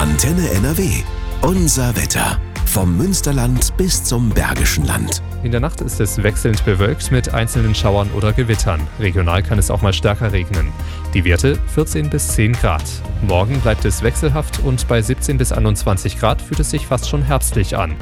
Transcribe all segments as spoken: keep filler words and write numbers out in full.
Antenne N R W. Unser Wetter. Vom Münsterland bis zum Bergischen Land. In der Nacht ist es wechselnd bewölkt mit einzelnen Schauern oder Gewittern. Regional kann es auch mal stärker regnen. Die Werte vierzehn bis zehn Grad. Morgen bleibt es wechselhaft und bei siebzehn bis einundzwanzig Grad fühlt es sich fast schon herbstlich an.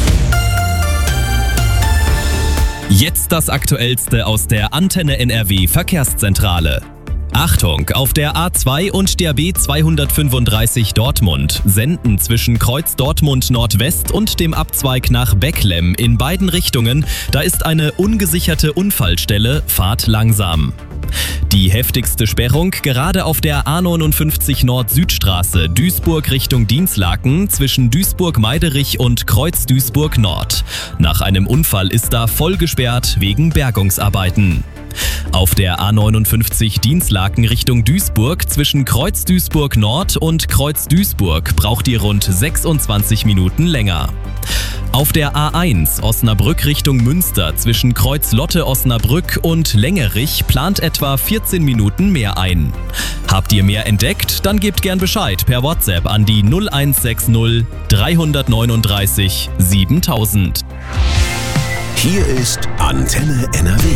Jetzt das Aktuellste aus der Antenne N R W Verkehrszentrale. Achtung, auf der A zwei und der B zweihundertfünfunddreißig Dortmund senden zwischen Kreuz Dortmund Nordwest und dem Abzweig nach Becklem in beiden Richtungen. Da ist eine ungesicherte Unfallstelle, fahrt langsam. Die heftigste Sperrung gerade auf der A neunundfünfzig Nord-Süd-Straße Duisburg Richtung Dinslaken zwischen Duisburg-Meiderich und Kreuz Duisburg Nord. Nach einem Unfall ist da voll gesperrt wegen Bergungsarbeiten. Auf der A neunundfünfzig Dinslaken Richtung Duisburg zwischen Kreuz Duisburg Nord und Kreuz Duisburg braucht ihr rund sechsundzwanzig Minuten länger. Auf der A eins Osnabrück Richtung Münster zwischen Kreuz Lotte Osnabrück und Längerich plant etwa vierzehn Minuten mehr ein. Habt ihr mehr entdeckt? Dann gebt gern Bescheid per WhatsApp an die null eins sechs null drei neun drei siebentausend. Hier ist Antenne N R W.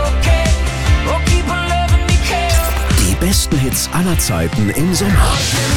Die besten Hits aller Zeiten im Sommer.